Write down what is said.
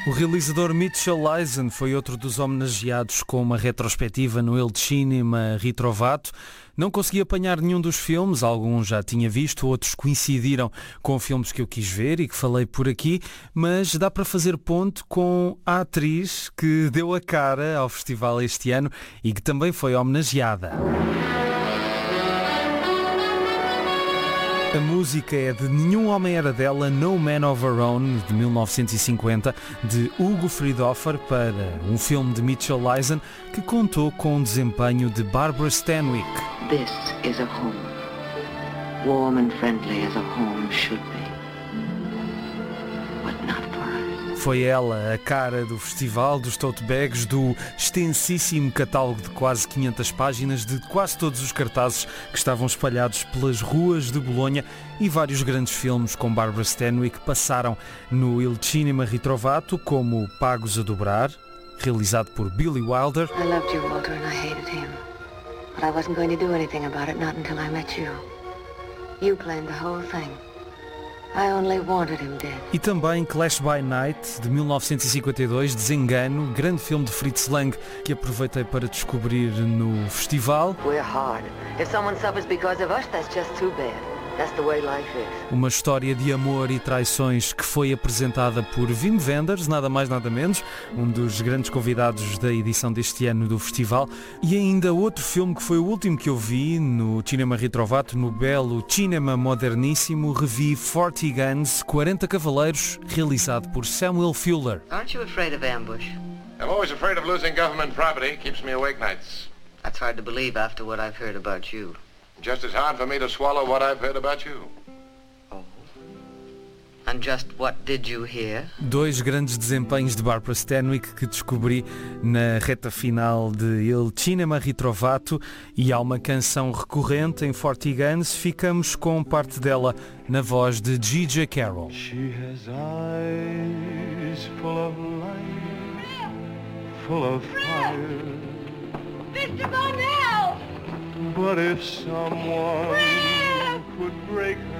O realizador Mitchell Eisen foi outro dos homenageados com uma retrospectiva no Il Cinema Ritrovato. Não consegui apanhar nenhum dos filmes, alguns já tinha visto, outros coincidiram com filmes que eu quis ver e que falei por aqui, mas dá para fazer ponto com a atriz que deu a cara ao festival este ano e que também foi homenageada. A música é de Nenhum Homem Era Dela, No Man of Our Own, de 1950, de Hugo Friedhofer, para um filme de Mitchell Eisen, que contou com o desempenho de Barbara Stanwyck. This is a home, warm and friendly as a home should be, but not for us. Foi ela a cara do festival, dos tote bags, do extensíssimo catálogo de quase 500 páginas, de quase todos os cartazes que estavam espalhados pelas ruas de Bolonha, e vários grandes filmes com Barbara Stanwyck passaram no Il Cinema Ritrovato, como Pagos a Dobrar, realizado por Billy Wilder. I loved you, Walter, and I hated him. But I wasn't going to do anything about it, not until I met you. You planned the whole thing. I only wanted him dead. E também Clash by Night, de 1952, Desengano, grande filme de Fritz Lang, que aproveitei para descobrir no festival. We're hard. If someone suffers because of us, that's just too bad. That's the way life is. Uma história de amor e traições que foi apresentada por Wim Wenders, nada mais nada menos, um dos grandes convidados da edição deste ano do festival. E ainda outro filme que foi o último que eu vi no Cinema Ritrovato, no belo Cinema Moderníssimo, revi 40 Guns, 40 Cavaleiros, realizado por Samuel Fuller. Aren't you afraid of ambush? I'm always afraid of losing government property. Keeps me awake nights. That's hard to believe after what I've heard about you. Just as hard for me to swallow what I've heard about you. Oh. And just what did you hear? Dois grandes desempenhos de Barbara Stanwyck que descobri na reta final de Il Cinema Ritrovato, e há uma canção recorrente em 40 Guns. Ficamos com parte dela na voz de G.J. Carroll. She has eyes full of light, full of fire. Mr. Bonnell! But if someone could break